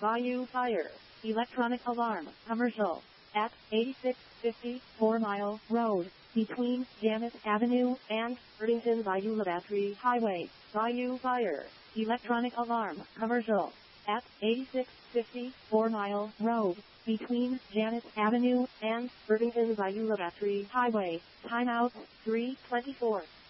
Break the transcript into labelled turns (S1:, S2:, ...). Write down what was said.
S1: Bayou Fire, electronic alarm, commercial, at 8650 4 Mile Road, between Janet Avenue and Irvington Bayou Labattery Highway. Bayou Fire, electronic alarm, commercial, at 8650 4 Mile Road, between Janet Avenue and Irvington Bayou Labattery Highway. Timeout 3:24.